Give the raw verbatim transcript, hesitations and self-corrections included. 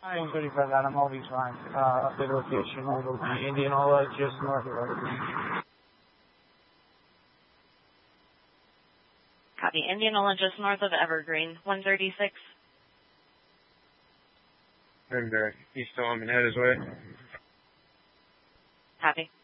one thirty-five Adam, I'll be fine. Uh, update location, will be Indianola, just north of Evergreen. Copy. Indianola, just north of Evergreen, one thirty-six. And uh, he's still on the head his way. Copy.